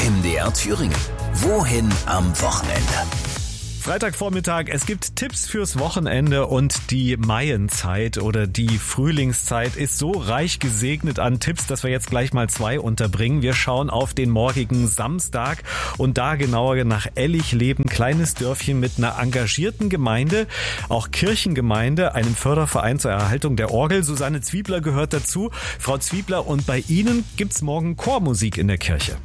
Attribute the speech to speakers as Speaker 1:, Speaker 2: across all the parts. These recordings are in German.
Speaker 1: MDR Thüringen. Wohin am Wochenende?
Speaker 2: Freitagvormittag, es gibt Tipps fürs Wochenende und die Maienzeit oder die Frühlingszeit ist so reich gesegnet an Tipps, dass wir jetzt gleich mal 2 unterbringen. Wir schauen auf den morgigen Samstag und da genauer nach Ellichleben, kleines Dörfchen mit einer engagierten Gemeinde, auch Kirchengemeinde, einem Förderverein zur Erhaltung der Orgel. Susanne Zwiebler gehört dazu. Frau Zwiebler, und bei Ihnen gibt's morgen Chormusik in der Kirche.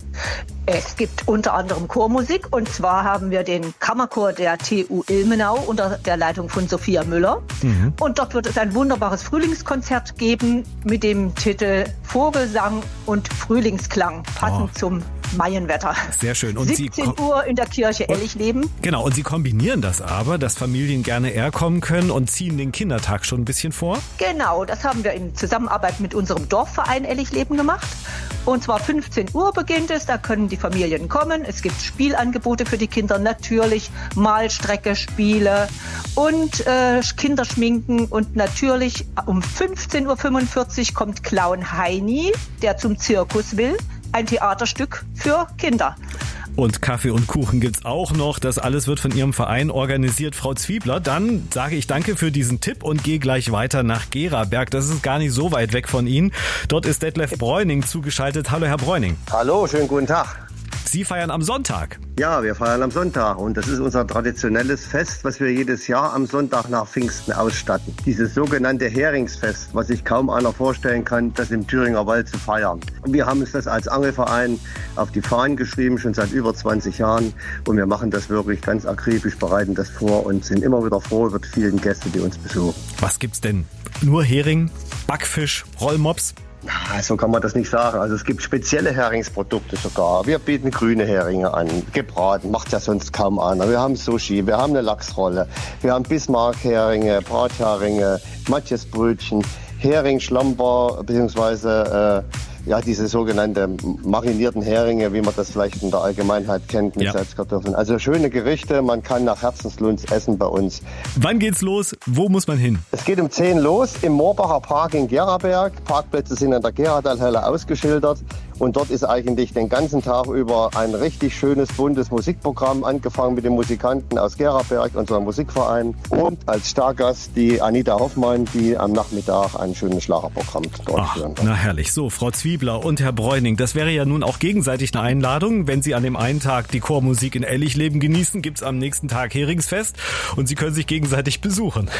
Speaker 3: Es gibt unter anderem Chormusik und zwar haben wir den Kammerchor der TU Ilmenau unter der Leitung von Sophia Müller. Und dort wird es ein wunderbares Frühlingskonzert geben mit dem Titel Vogelsang und Frühlingsklang, passend zum Maienwetter.
Speaker 2: Sehr schön. Und
Speaker 3: 17 Uhr in der Kirche Ellichleben.
Speaker 2: Genau, und Sie kombinieren das aber, dass Familien gerne eher kommen können und ziehen den Kindertag schon ein bisschen vor?
Speaker 3: Genau, das haben wir in Zusammenarbeit mit unserem Dorfverein Ellichleben gemacht. Und zwar 15 Uhr beginnt es, da können die Familien kommen. Es gibt Spielangebote für die Kinder, natürlich Malstrecke, Spiele und Kinderschminken. Und natürlich um 15.45 Uhr kommt Clown Heini, der zum Zirkus will. Ein Theaterstück für Kinder.
Speaker 2: Und Kaffee und Kuchen gibt's auch noch. Das alles wird von Ihrem Verein organisiert, Frau Zwiebler. Dann sage ich danke für diesen Tipp und gehe gleich weiter nach Geraberg. Das ist gar nicht so weit weg von Ihnen. Dort ist Detlef Bräuning zugeschaltet. Hallo, Herr Bräuning.
Speaker 4: Hallo, schönen guten Tag.
Speaker 2: Sie feiern am Sonntag.
Speaker 4: Ja, wir feiern am Sonntag und das ist unser traditionelles Fest, was wir jedes Jahr am Sonntag nach Pfingsten ausstatten. Dieses sogenannte Heringsfest, was sich kaum einer vorstellen kann, das im Thüringer Wald zu feiern. Und wir haben uns das als Angelverein auf die Fahnen geschrieben, schon seit über 20 Jahren. Und wir machen das wirklich ganz akribisch, bereiten das vor und sind immer wieder froh über die vielen Gäste, die uns besuchen.
Speaker 2: Was gibt's denn? Nur Hering, Backfisch, Rollmops?
Speaker 4: Ja, so kann man das nicht sagen. Also es gibt spezielle Heringsprodukte sogar. Wir bieten grüne Heringe an, gebraten, macht ja sonst kaum einer. Wir haben Sushi, wir haben eine Lachsrolle, wir haben Bismarck-Heringe, Bratheringe, Matjesbrötchen, Hering-Schlamper, beziehungsweise diese sogenannte marinierten Heringe, wie man das vielleicht in der Allgemeinheit kennt mit Salzkartoffeln. Also schöne Gerichte, man kann nach Herzenslust essen bei uns.
Speaker 2: Wann geht's los? Wo muss man hin?
Speaker 4: Es geht um 10 los im Moorbacher Park in Geraberg. Parkplätze sind an der Gerardalhölle ausgeschildert. Und dort ist eigentlich den ganzen Tag über ein richtig schönes, buntes Musikprogramm, angefangen mit den Musikanten aus Geraberg, unserem Musikverein. Und als Stargast die Anita Hoffmann, die am Nachmittag ein schönes Schlagerprogramm durchführen wird.
Speaker 2: Na herrlich. So, Frau Zwiebler und Herr Bräuning, das wäre ja nun auch gegenseitig eine Einladung. Wenn Sie an dem einen Tag die Chormusik in Ellichleben genießen, gibt's am nächsten Tag Heringsfest und Sie können sich gegenseitig besuchen.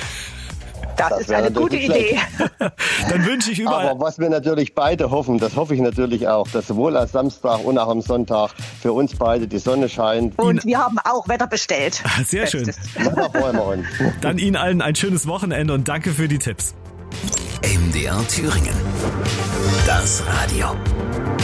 Speaker 3: Das ist eine gute Idee.
Speaker 2: Dann wünsche ich überall.
Speaker 4: Aber was wir natürlich beide hoffen, das hoffe ich natürlich auch, dass sowohl am Samstag und auch am Sonntag für uns beide die Sonne scheint.
Speaker 3: Und wir haben auch Wetter bestellt.
Speaker 2: Sehr schön.
Speaker 4: Da freuen wir uns.
Speaker 2: Dann Ihnen allen ein schönes Wochenende und danke für die Tipps.
Speaker 1: MDR Thüringen. Das Radio.